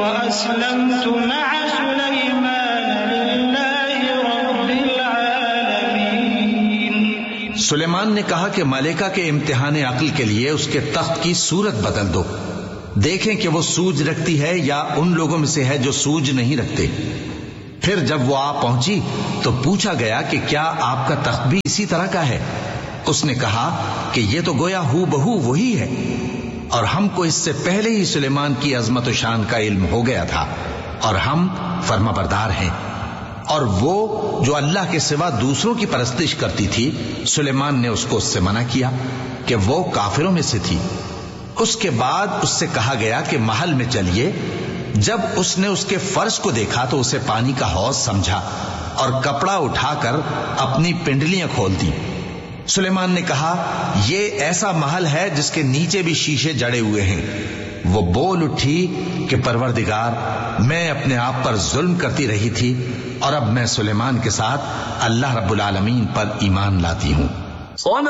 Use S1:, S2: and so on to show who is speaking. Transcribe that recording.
S1: وأسلمت مع سليمان لله رب العالمين۔
S2: سلیمان نے کہا کہ ملائکہ کے امتحان عقل کے لیے اس کے تخت کی صورت بدل دو، دیکھیں کہ وہ سوج رکھتی ہے یا ان لوگوں میں سے ہے جو سوج نہیں رکھتے۔ پھر جب وہ آ پہنچی تو پوچھا گیا کہ کیا آپ کا تخت بھی اسی طرح کا ہے؟ اس نے کہا کہ یہ تو گویا ہو بہو وہی ہے، اور ہم کو اس سے پہلے ہی سلیمان کی عظمت و شان کا علم ہو گیا تھا، اور ہم فرما بردار ہیں۔ اور وہ جو اللہ کے سوا دوسروں کی پرستش کرتی تھی، سلیمان نے اس کو اس سے منع کیا کہ وہ کافروں میں سے تھی۔ اس کے بعد اس سے کہا گیا کہ محل میں چلیے۔ جب اس نے اس کے فرش کو دیکھا تو اسے پانی کا حوض سمجھا اور کپڑا اٹھا کر اپنی پنڈلیاں کھول دی۔ سلیمان نے کہا یہ ایسا محل ہے جس کے نیچے بھی شیشے جڑے ہوئے ہیں۔ وہ بول اٹھی کہ پروردگار، میں اپنے آپ پر ظلم کرتی رہی تھی، اور اب میں سلیمان کے ساتھ اللہ رب العالمین پر ایمان لاتی ہوں۔